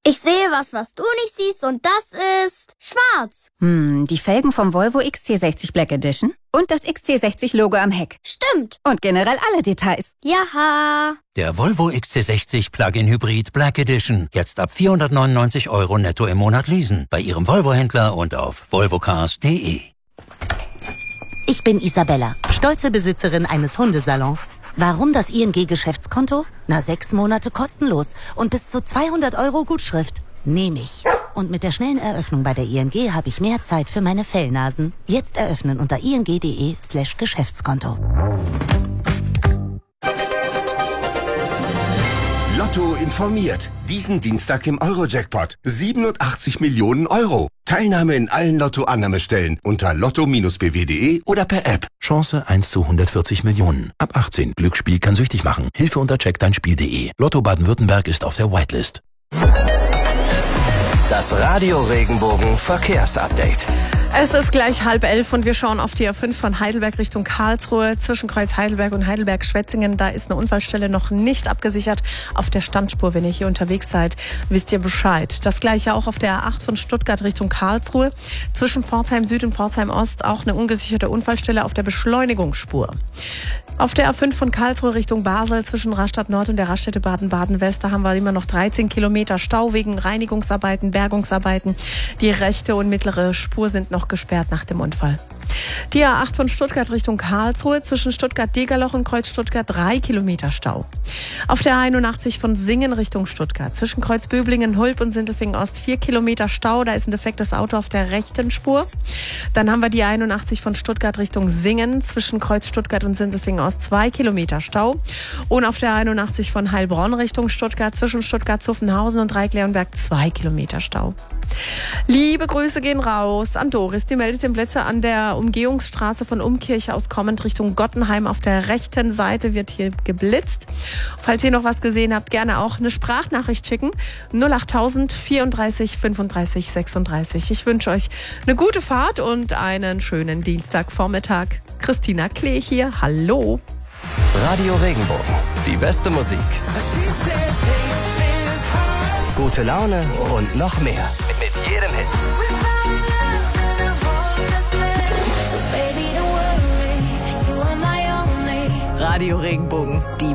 Ich sehe was du nicht siehst und das ist schwarz. Die Felgen vom Volvo XC60 Black Edition und das XC60-Logo am Heck. Stimmt. Und generell alle Details. Jaha. Der Volvo XC60 Plug-in Hybrid Black Edition. Jetzt ab 499 € netto im Monat leasen. Bei Ihrem Volvo-Händler und auf volvocars.de. Ich bin Isabella, stolze Besitzerin eines Hundesalons. Warum das ING-Geschäftskonto? 6 Monate kostenlos und bis zu 200 € Gutschrift. Nehme ich. Und mit der schnellen Eröffnung bei der ING habe ich mehr Zeit für meine Fellnasen. Jetzt eröffnen unter ing.de/Geschäftskonto. Lotto informiert. Diesen Dienstag im Eurojackpot. 87 Millionen €. Teilnahme in allen Lotto-Annahmestellen unter lotto-bw.de oder per App. Chance 1 zu 140 Millionen. Ab 18. Glücksspiel kann süchtig machen. Hilfe unter checkdeinspiel.de. Lotto Baden-Württemberg ist auf der Whitelist. Das Radio Regenbogen Verkehrsupdate. Es ist gleich 10:30 und wir schauen auf die A5 von Heidelberg Richtung Karlsruhe. Zwischen Kreuz Heidelberg und Heidelberg-Schwetzingen, da ist eine Unfallstelle noch nicht abgesichert. Auf der Standspur, wenn ihr hier unterwegs seid, wisst ihr Bescheid. Das gleiche auch auf der A8 von Stuttgart Richtung Karlsruhe. Zwischen Pforzheim Süd und Pforzheim Ost auch eine ungesicherte Unfallstelle auf der Beschleunigungsspur. Auf der A5 von Karlsruhe Richtung Basel zwischen Rastatt Nord und der Raststätte Baden-Baden West, da haben wir immer noch 13 Kilometer Stau wegen Reinigungsarbeiten, Bergungsarbeiten. Die rechte und mittlere Spur sind noch gesperrt nach dem Unfall. Die A8 von Stuttgart Richtung Karlsruhe zwischen Stuttgart-Degerloch und Kreuz Stuttgart 3 Kilometer Stau. Auf der A81 von Singen Richtung Stuttgart zwischen Kreuz Böblingen, Hulb und Sindelfingen Ost 4 Kilometer Stau. Da ist ein defektes Auto auf der rechten Spur. Dann haben wir die 81 von Stuttgart Richtung Singen zwischen Kreuz Stuttgart und Sindelfingen Ost 2 Kilometer Stau. Und auf der 81 von Heilbronn Richtung Stuttgart zwischen Stuttgart-Zuffenhausen und Dreieck-Leonberg 2 Kilometer Stau. Liebe Grüße gehen raus an Doris, die meldet den Plätze an der Umgehungsstraße von Umkirche aus kommend Richtung Gottenheim. Auf der rechten Seite wird hier geblitzt. Falls ihr noch was gesehen habt, gerne auch eine Sprachnachricht schicken. 08000 34 35 36. Ich wünsche euch eine gute Fahrt und einen schönen Dienstagvormittag. Christina Klee hier. Hallo. Radio Regenbogen. Die beste Musik. Gute Laune und noch mehr. Mit jedem Hit. Radio Regenbogen. Die